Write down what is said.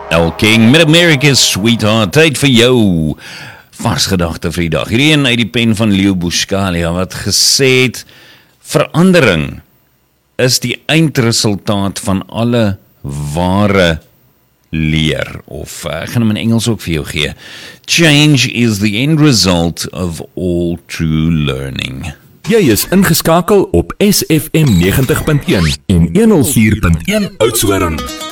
El King met America's Sweetheart. Tyd vir jou vars gedagte vir die dag. Hierdie een uit die pen van Leo Buscaglia wat gesê het, verandering is die eindresultaat van alle ware leer. Of ek gaan hom in Engels ook vir jou gee. Change is the end result of all true learning. Jy is ingeskakel op SFM 90.1 en 104.1 Oudtshoorn.